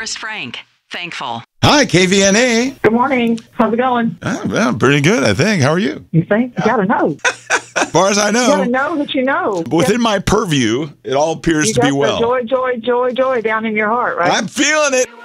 Forrest Frank. Thankful. Hi, KVNA. Good morning. How's it going? Well, pretty good, I think. How are you? You think? You gotta know. As far as I You gotta know, know that you know. within my purview, it all appears You to got be well. the joy down in your heart, right? I'm feeling it.